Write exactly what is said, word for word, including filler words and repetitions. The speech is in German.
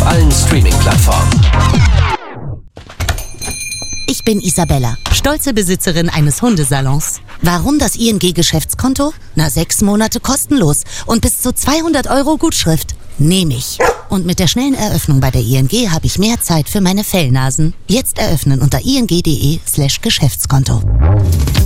auf allen Streaming-Plattformen. Ich bin Isabella, stolze Besitzerin eines Hundesalons. Warum das I N G-Geschäftskonto? Na, sechs Monate kostenlos und bis zu zweihundert Euro Gutschrift. Nehme ich. Und mit der schnellen Eröffnung bei der I N G habe ich mehr Zeit für meine Fellnasen. Jetzt eröffnen unter ing.de slash Geschäftskonto.